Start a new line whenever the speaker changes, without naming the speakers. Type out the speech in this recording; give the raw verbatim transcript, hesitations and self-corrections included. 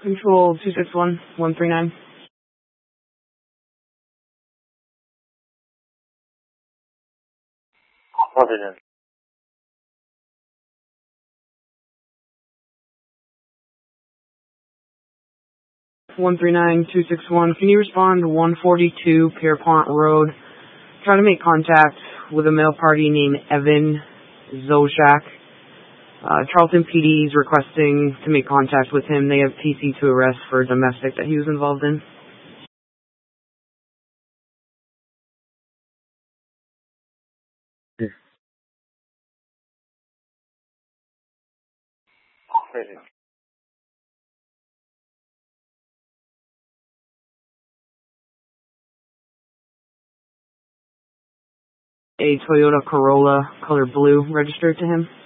Control two six one, one three nine.
Copy then.
one three nine two six one. Can you respond to one forty-two Pierpont Road? Trying to make contact with a male party named Evan Zoshak. Uh, Charlton P D is requesting to make contact with him. They have T C to arrest for domestic that he was involved in.
Crazy.
A Toyota Corolla, color blue, registered to him.